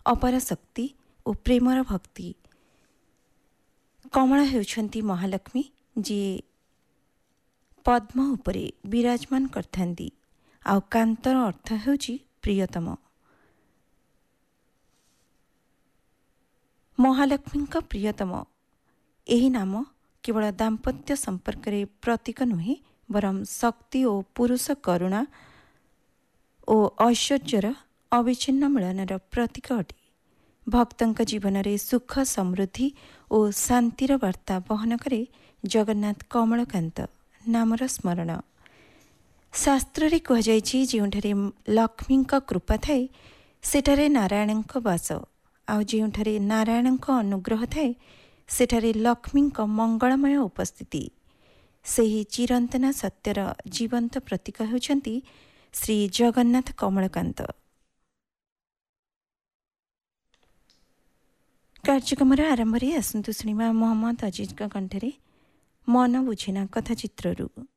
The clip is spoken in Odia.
ଅପାର ଶକ୍ତି ଓ ପ୍ରେମର ଭକ୍ତି। କମଳା ହେଉଛନ୍ତି ମହାଲକ୍ଷ୍ମୀ, ଯିଏ ପଦ୍ମ ଉପରେ ବିରାଜମାନ କରିଥାନ୍ତି, ଆଉ କାନ୍ତର ଅର୍ଥ ହେଉଛି ପ୍ରିୟତମ। ମହାଲକ୍ଷ୍ମୀଙ୍କ ପ୍ରିୟତମ ଏହି ନାମ କେବଳ ଦାମ୍ପତ୍ୟ ସମ୍ପର୍କରେ ପ୍ରତୀକ ନୁହେଁ, ବରଂ ଶକ୍ତି ଓ ପୁରୁଷ କରୁଣା ଓ ଐଶ୍ୱର୍ଯ୍ୟର ଅବିଚ୍ଛିନ୍ନ ମିଳନର ପ୍ରତୀକ ଅଟେ। ଭକ୍ତଙ୍କ ଜୀବନରେ ସୁଖ, ସମୃଦ୍ଧି ଓ ଶାନ୍ତିର ବାର୍ତ୍ତା ବହନ କରେ ଜଗନ୍ନାଥ କମଳକାନ୍ତ ନାମର ସ୍ମରଣ। ଶାସ୍ତ୍ରରେ କୁହାଯାଇଛି, ଯେଉଁଠାରେ ଲକ୍ଷ୍ମୀଙ୍କ କୃପା ଥାଏ ସେଠାରେ ନାରାୟଣଙ୍କ ବାସ, ଆଉ ଯେଉଁଠାରେ ନାରାୟଣଙ୍କ ଅନୁଗ୍ରହ ଥାଏ ସେଠାରେ ଲକ୍ଷ୍ମୀଙ୍କ ମଙ୍ଗଳମୟ ଉପସ୍ଥିତି। ସେହି ଚିରନ୍ତନ ସତ୍ୟର ଜୀବନ୍ତ ପ୍ରତୀକ ହେଉଛନ୍ତି ଶ୍ରୀ ଜଗନ୍ନାଥ କମଳକାନ୍ତ। କାର୍ଯ୍ୟକ୍ରମର ଆରମ୍ଭରେ ଆସନ୍ତୁ ଶୁଣିବା ମହମ୍ମଦ ଅଜିଜଙ୍କ କଣ୍ଠରେ ମନ ବୁଝେନା କଥା ଚିତ୍ରରୁ।